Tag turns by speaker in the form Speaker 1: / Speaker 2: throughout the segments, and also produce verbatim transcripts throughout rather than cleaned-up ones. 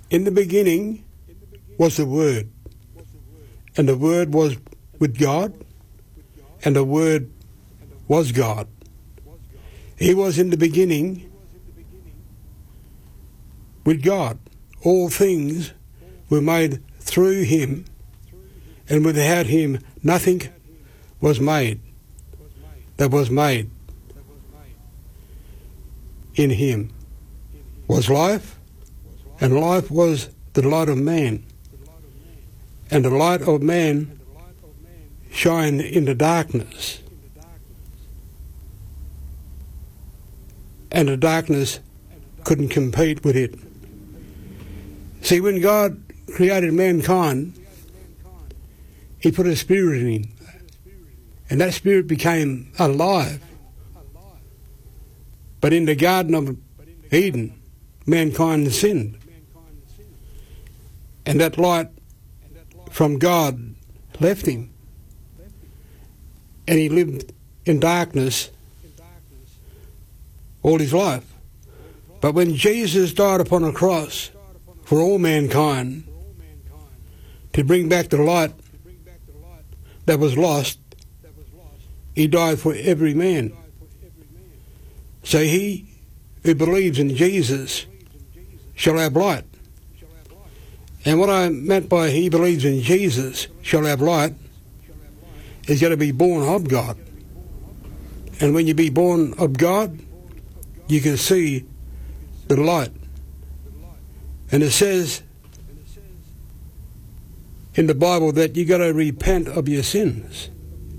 Speaker 1: In the beginning was the Word, and the Word was with God, and the Word was God. He was in the beginning with God. All things were made through him, and without him nothing was made that was made. In him was life, and life was the light of man. And the light of man shined in the darkness, and the darkness couldn't compete with it. See, when God created mankind, he put a spirit in him, and that spirit became alive. But in the Garden of Eden, mankind sinned, and that light from God left him, and he lived in darkness all his life. But when Jesus died upon a cross for all mankind, to bring back the light that was lost, he died for every man. So he who believes in Jesus shall have light. And what I meant by he believes in Jesus shall have light is got to be born of God. And when you be born of God, you can see the light. And it says in the Bible that you got to repent of your sins.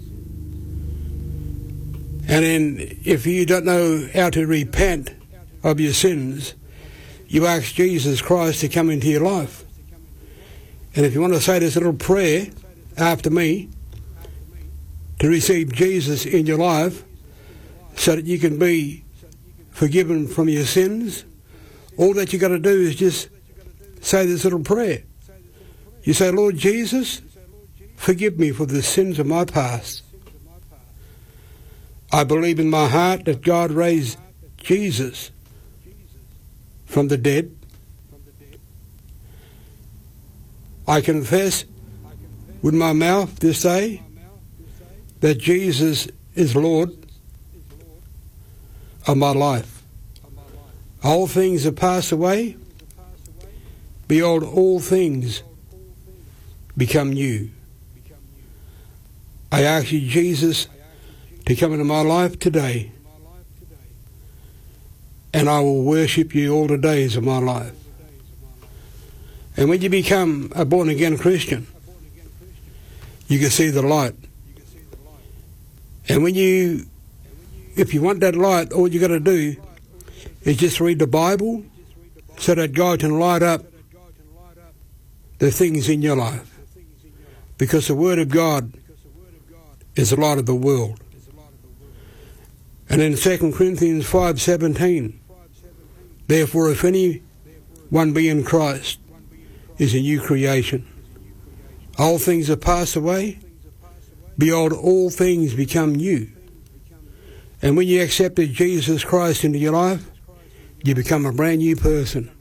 Speaker 1: And then if you don't know how to repent of your sins, you ask Jesus Christ to come into your life. And if you want to say this little prayer after me to receive Jesus in your life so that you can be forgiven from your sins, all that you got to do is just say this little prayer. You say, Lord Jesus, forgive me for the sins of my past. I believe in my heart that God raised Jesus from the dead. I confess with my mouth this day that Jesus is Lord of my life. All things have passed away. Behold, all things become new. I ask you, Jesus, to come into my life today, and I will worship you all the days of my life. And when you become a born-again Christian, you can see the light. And when you, if you want that light, all you got to do is just read the Bible so that God can light up the things in your life. Because the Word of God is the light of the world. And in Second Corinthians five seventeen, therefore if any one be in Christ, is a new creation. All things have passed away. Behold, all things become new. And when you accepted Jesus Christ into your life, you become a brand new person.